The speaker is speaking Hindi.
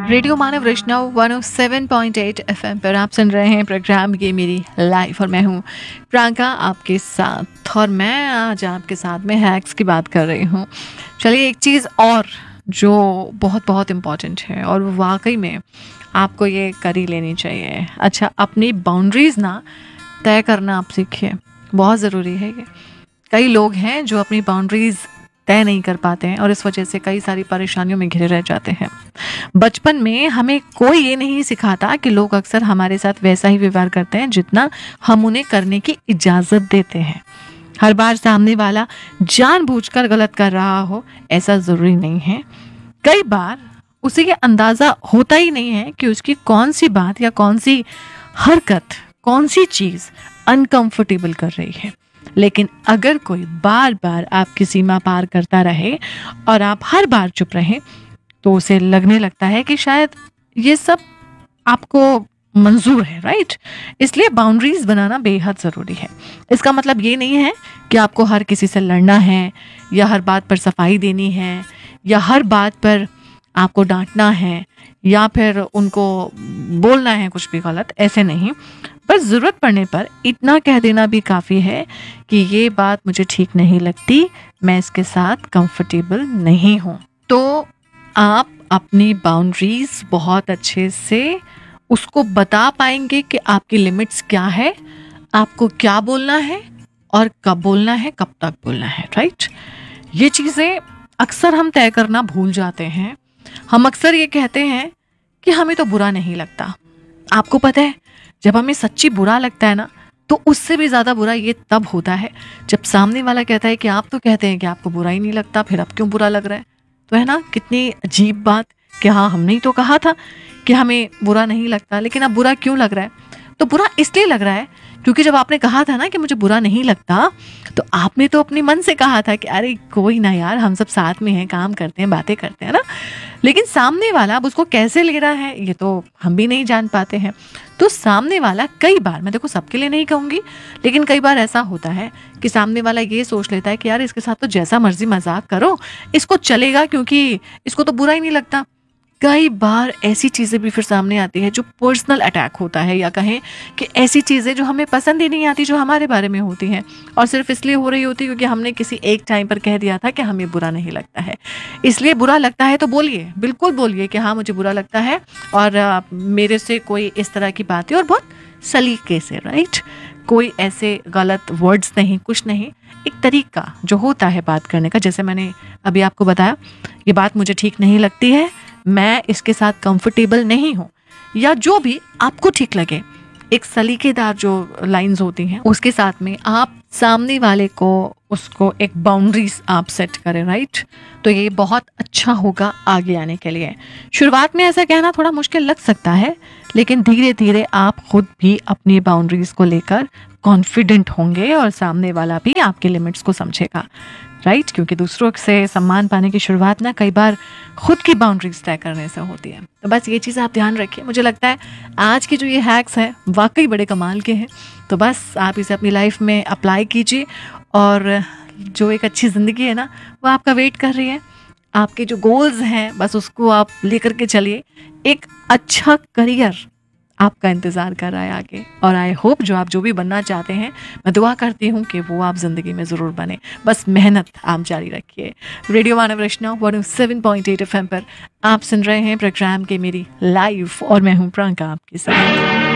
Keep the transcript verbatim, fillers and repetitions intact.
रेडियो मानव वैष्णव one O seven point eight FM पर आप सुन रहे हैं प्रोग्राम ये मेरी लाइफ और मैं हूँ प्रियंका आपके साथ। और मैं आज आपके साथ में हैक्स की बात कर रही हूँ। चलिए एक चीज़ और जो बहुत बहुत इम्पॉर्टेंट है और वाकई में आपको ये कर ही लेनी चाहिए। अच्छा, अपनी बाउंड्रीज़ ना तय करना आप सीखिए, बहुत ज़रूरी है ये। कई लोग हैं जो अपनी बाउंड्रीज़ तय नहीं कर पाते हैं और इस वजह से कई सारी परेशानियों में घिरे रह जाते हैं। बचपन में हमें कोई ये नहीं सिखाता कि लोग अक्सर हमारे साथ वैसा ही व्यवहार करते हैं जितना हम उन्हें करने की इजाज़त देते हैं। हर बार सामने वाला जानबूझकर गलत कर रहा हो ऐसा ज़रूरी नहीं है। कई बार उसे ये अंदाज़ा होता ही नहीं है कि उसकी कौन सी बात या कौन सी हरकत, कौन सी चीज़ अनकंफर्टेबल कर रही है। लेकिन अगर कोई बार बार आपकी सीमा पार करता रहे और आप हर बार चुप रहें तो उसे लगने लगता है कि शायद ये सब आपको मंजूर है, राइट। इसलिए बाउंड्रीज बनाना बेहद ज़रूरी है। इसका मतलब ये नहीं है कि आपको हर किसी से लड़ना है या हर बात पर सफाई देनी है या हर बात पर आपको डांटना है या फिर उनको बोलना है कुछ भी गलत, ऐसे नहीं। पर ज़रूरत पड़ने पर इतना कह देना भी काफ़ी है कि ये बात मुझे ठीक नहीं लगती, मैं इसके साथ कंफर्टेबल नहीं हूँ। तो आप अपनी बाउंड्रीज बहुत अच्छे से उसको बता पाएंगे कि आपकी लिमिट्स क्या है, आपको क्या बोलना है और कब बोलना है, कब तक बोलना है, राइट। ये चीज़ें अक्सर हम तय करना भूल जाते हैं। हम अक्सर ये कहते हैं कि हमें तो बुरा नहीं लगता। आपको पता है, जब हमें सच्ची बुरा लगता है ना, तो उससे भी ज़्यादा बुरा ये तब होता है जब सामने वाला कहता है कि आप तो कहते हैं कि आपको बुरा ही नहीं लगता, फिर अब क्यों बुरा लग रहा है। तो है ना, कितनी अजीब बात कि हाँ, हमने ही तो कहा था कि हमें बुरा नहीं लगता, लेकिन अब बुरा क्यों लग रहा है। तो बुरा इसलिए लग रहा है क्योंकि जब आपने कहा था ना कि मुझे बुरा नहीं लगता, तो आपने तो अपने मन से कहा था कि अरे कोई ना यार, हम सब साथ में हैं, काम करते हैं, बातें करते हैं ना। लेकिन सामने वाला अब उसको कैसे ले रहा है ये तो हम भी नहीं जान पाते हैं। तो सामने वाला कई बार, मैं देखो सबके लिए नहीं कहूँगी, लेकिन कई बार ऐसा होता है कि सामने वाला ये सोच लेता है कि यार इसके साथ तो जैसा मर्जी मजाक करो, इसको चलेगा क्योंकि इसको तो बुरा ही नहीं लगता। कई बार ऐसी चीज़ें भी फिर सामने आती है जो पर्सनल अटैक होता है, या कहें कि ऐसी चीज़ें जो हमें पसंद ही नहीं आती, जो हमारे बारे में होती हैं और सिर्फ इसलिए हो रही होती क्योंकि हमने किसी एक टाइम पर कह दिया था कि हमें बुरा नहीं लगता है। इसलिए बुरा लगता है तो बोलिए, बिल्कुल बोलिए कि हाँ मुझे बुरा लगता है और आ, मेरे से कोई इस तरह की बातें, और बहुत सलीके से, राइट। कोई ऐसे गलत वर्ड्स नहीं, कुछ नहीं, एक तरीका जो होता है बात करने का। जैसे मैंने अभी आपको बताया, ये बात मुझे ठीक नहीं लगती है, मैं इसके साथ कंफर्टेबल नहीं हूँ, या जो भी आपको ठीक लगे, एक सलीकेदार जो लाइंस होती हैं उसके साथ में आप सामने वाले को, उसको एक बाउंड्रीज आप सेट करें, राइट। तो ये बहुत अच्छा होगा आगे आने के लिए। शुरुआत में ऐसा कहना थोड़ा मुश्किल लग सकता है, लेकिन धीरे धीरे आप खुद भी अपनी बाउंड्रीज को लेकर कॉन्फिडेंट होंगे और सामने वाला भी आपके लिमिट्स को समझेगा, राइट। क्योंकि दूसरों से सम्मान पाने की शुरुआत ना कई बार खुद की बाउंड्रीज तय करने से होती है। तो बस ये चीज़ आप ध्यान रखिए। मुझे लगता है आज की जो ये हैक्स हैं वाकई बड़े कमाल के हैं। तो बस आप इसे अपनी लाइफ में अप्लाई कीजिए और जो एक अच्छी ज़िंदगी है ना, वो आपका वेट कर रही है। आपके जो गोल्स हैं बस उसको आप लेकर के चलिए। एक अच्छा करियर आपका इंतज़ार कर रहा है आगे, और आई होप जो आप जो भी बनना चाहते हैं, मैं दुआ करती हूँ कि वो आप ज़िंदगी में ज़रूर बने। बस मेहनत आप जारी रखिए। रेडियो मानव वैष्णव one O seven point eight F M पर आप सुन रहे हैं प्रोग्राम के मेरी लाइफ और मैं हूँ प्रियंका आपके साथ।